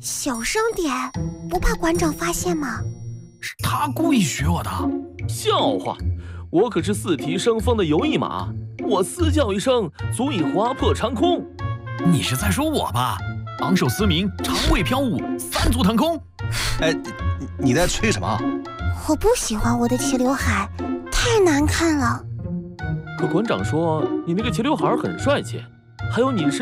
小声点，不怕馆长发现吗？ 是他故意学我的。 笑话，我可是4蹄生风的游翼马，我嘶叫一声足以划破长空。 你是在说我吧？昂首嘶鸣，长尾飘舞，3足腾空。 哎，你在吹什么？ 我不喜欢我的齐刘海，太难看了。 可馆长说你那个齐刘海很帅气，还有你身